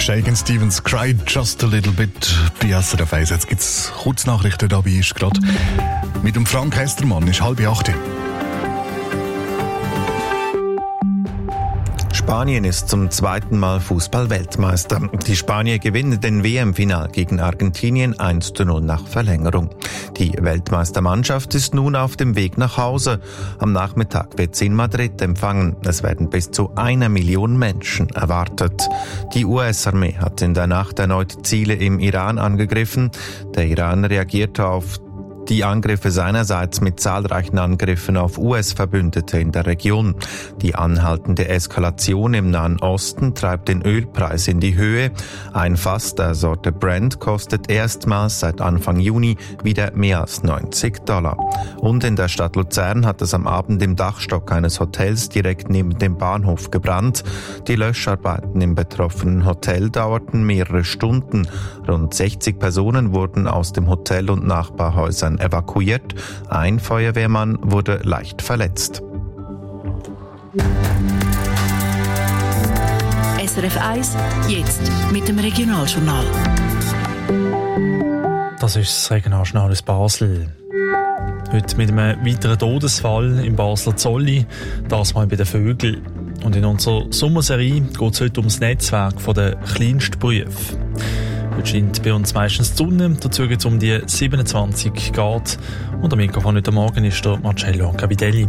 Shakin' Stevens, Cry Just a Little Bit bei SRF 1. Jetzt gibt es Kurznachrichten, dabei ist gerade mit dem Frank Hestermann, ist 7:30. Spanien ist zum zweiten Mal Fußball-Weltmeister. Die Spanier gewinnen den WM-Final gegen Argentinien 1:0 nach Verlängerung. Die Weltmeistermannschaft ist nun auf dem Weg nach Hause. Am Nachmittag wird sie in Madrid empfangen. Es werden bis zu 1 Million Menschen erwartet. Die US-Armee hat in der Nacht erneut Ziele im Iran angegriffen. Der Iran reagierte auf die Angriffe seinerseits mit zahlreichen Angriffen auf US-Verbündete in der Region. Die anhaltende Eskalation im Nahen Osten treibt den Ölpreis in die Höhe. Ein Fass der Sorte Brent kostet erstmals seit Anfang Juni wieder mehr als $90. Und in der Stadt Luzern hat es am Abend im Dachstock eines Hotels direkt neben dem Bahnhof gebrannt. Die Löscharbeiten im betroffenen Hotel dauerten mehrere Stunden. Rund 60 Personen wurden aus dem Hotel und Nachbarhäusern evakuiert. Ein Feuerwehrmann wurde leicht verletzt. SRF 1, jetzt mit dem Regionaljournal. Das ist das Regionaljournal aus Basel. Heute mit einem weiteren Todesfall im Basler Zolli, das mal bei den Vögeln. Und in unserer Sommerserie geht es heute ums Netzwerk der Kleinstberufe. Heute scheint bei uns meistens die Sonne, dazu geht es um die 27 Grad. Und am Mikrofon heute Morgen ist der Marcello Capitelli.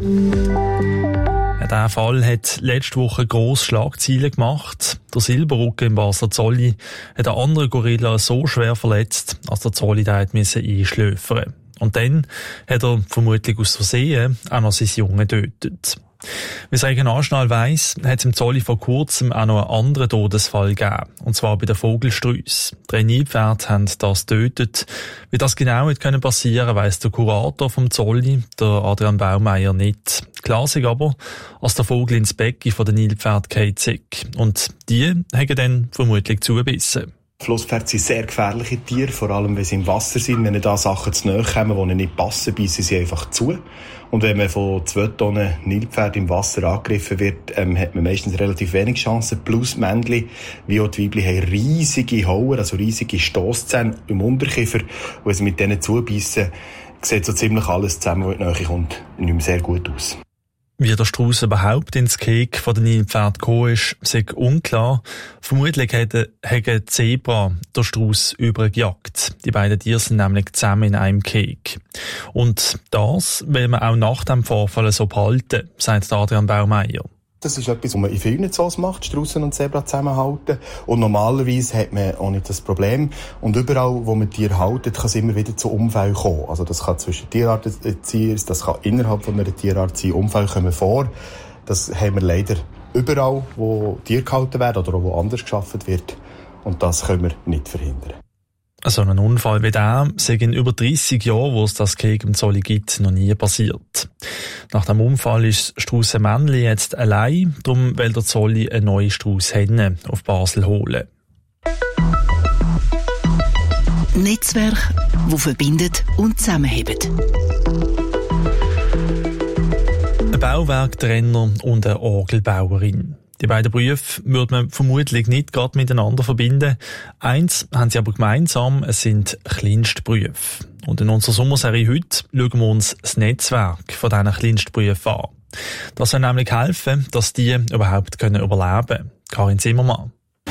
Dieser Fall hat letzte Woche grosse Schlagzeilen gemacht. Der Silberrücken im Basler Zolli hat einen anderen Gorilla so schwer verletzt, als der Zolli einschläfern. Und dann hat er vermutlich aus Versehen auch noch seinen Jungen getötet. Wie das Regionaljournal weiss, hat es im Zolli vor kurzem auch noch einen anderen Todesfall gegeben. Und zwar bei den Vogelstrüssen. 3 Nilpferde haben das getötet. Wie das genau hätte passieren können, weiss der Kurator vom Zolli, der Adrian Baumeier, nicht. Klar ist aber, als der Vogel ins Becken von den Nilpferden gefallen ist. Und die haben dann vermutlich zugebissen. Flusspferde sind sehr gefährliche Tiere, vor allem wenn sie im Wasser sind. Wenn da Sachen zu nahe kommen, die ihnen nicht passen, beißen sie einfach zu. Und wenn man von 2 Tonnen Nilpferd im Wasser angegriffen wird, hat man meistens relativ wenig Chancen. Plus Männchen wie auch die Weibchen haben riesige Hauer, also riesige Stosszähne im Unterkiefer. Und wenn sie mit denen zubeissen, sieht so ziemlich alles zusammen, was in die Nähe kommt, nicht mehr sehr gut aus. Wie der Strauss überhaupt ins Gehege von den Nilpferden gekommen ist, ist unklar. Vermutlich hat ein Zebra der Strauss übergejagt. Die beiden Tiere sind nämlich zusammen in einem Gehege. Und das will man auch nach dem Vorfall so behalten, sagt Adrian Baumeier. Das ist etwas, was man in vielen Zoos macht, Straussen und Zebra zusammenhalten. Und normalerweise hat man auch nicht das Problem. Und überall, wo man Tiere haltet, kann es immer wieder zu Unfällen kommen. Also das kann zwischen Tierarten sein, das kann innerhalb von einer Tierart sein. Unfälle kommen vor. Das haben wir leider überall, wo Tiere gehalten werden oder wo anders geschaffen wird. Und das können wir nicht verhindern. So ein Unfall wie der sei in über 30 Jahren, wo es das Gehege im Zolli gibt, noch nie passiert. Nach dem Unfall ist das Straussenmännchen jetzt allein, darum will der Zolli eine neue Straußhenne auf Basel holen. Netzwerk, das verbindet und zusammenhebt. Ein Bauwerktrenner und eine Orgelbauerin. Die beiden Berufe würde man vermutlich nicht gerade miteinander verbinden. Eins haben sie aber gemeinsam, es sind Kleinstberufe. Und in unserer Sommerserie heute schauen wir uns das Netzwerk von diesen Kleinstberufen an. Das soll nämlich helfen, dass die überhaupt überleben können. Karin Zimmermann.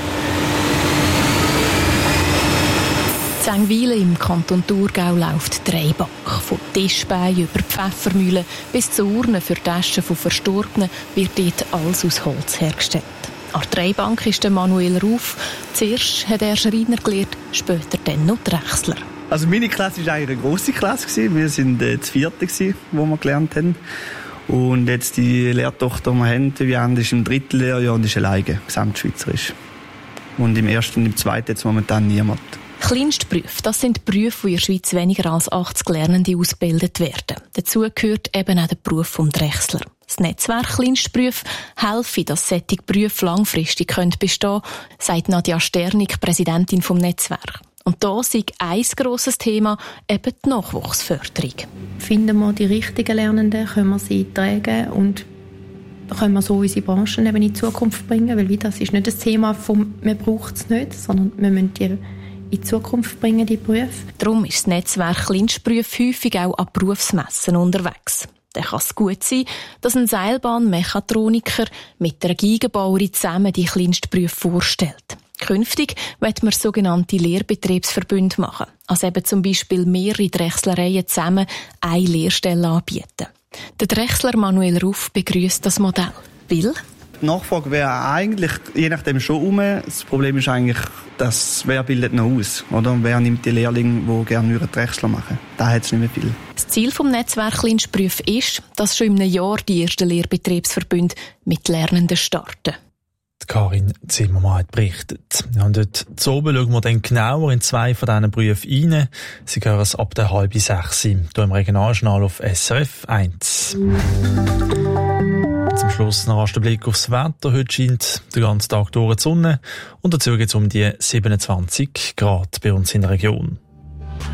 In Zengwilen im Kanton Thurgau läuft Drehbach. Von Tischbeinen über Pfeffermühlen bis zu Urnen für Taschen von Verstorbenen wird dort alles aus Holz hergestellt. An der Drehbank ist der Manuel Ruf. Zuerst hat er Schreiner gelernt, später dann noch Drechsler. Also meine Klasse war eigentlich eine grosse Klasse. Wir waren das 4., wo wir gelernt haben. Und jetzt die Lehrtochter, die wir haben, ist im 3. Lehrjahr und ist alleine, gesamtschweizerisch. Und im 1. und im 2. jetzt momentan niemand. Kleinstberufe, das sind Berufe, wo in der Schweiz weniger als 80 Lernende ausgebildet werden. Dazu gehört eben auch der Beruf vom Drechsler. Das Netzwerk Kleinstberufe helfe, dass solche Berufe langfristig bestehen können, sagt Nadja Sternig, Präsidentin vom Netzwerk. Und da ist ein grosses Thema eben die Nachwuchsförderung. Finden wir die richtigen Lernenden, können wir sie tragen und können wir so unsere Branchen eben in die Zukunft bringen, weil das ist nicht das Thema von «man braucht es nicht», sondern wir müssen die in die Zukunft bringen, die Berufe. Darum ist das Netzwerk Kleinstberufe häufig auch an Berufsmessen unterwegs. Dann kann es gut sein, dass ein Seilbahnmechatroniker mit einer Gigenbauerin zusammen die Kleinstberufe vorstellt. Künftig wird man sogenannte Lehrbetriebsverbünde machen, also eben zum Beispiel mehrere Drechslereien zusammen eine Lehrstelle anbieten. Der Drechsler Manuel Ruff begrüßt das Modell. Weil die Nachfrage wäre eigentlich je nachdem schon um. Das Problem ist eigentlich, dass wer bildet noch aus, oder? Wer nimmt die Lehrlinge, die gerne Drechsler machen? Da hat es nicht mehr viel. Das Ziel des Netzwerks Kleinstberufe ist, dass schon in einem Jahr die ersten Lehrbetriebsverbünde mit Lernenden starten. Karin Zimmermann hat berichtet. Und dort zu oben schauen wir dann genauer in 2 von diesen Berufen rein. Sie hören es ab der 5:30 hier im Regionaljournal auf SRF 1. Zum Schluss noch ein Blick aufs Wetter. Heute scheint den ganzen Tag durch die Sonne und dazu geht es um die 27 Grad bei uns in der Region.